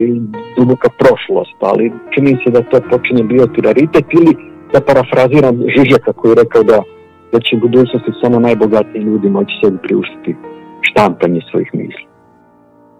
duboka prošlost, ali čini se da to počinje biti raritet, ili da parafraziram Žižeka koji je rekao da će u budućnosti samo najbogatiji ljudi moći sebi priuštiti štampanje svojih misli.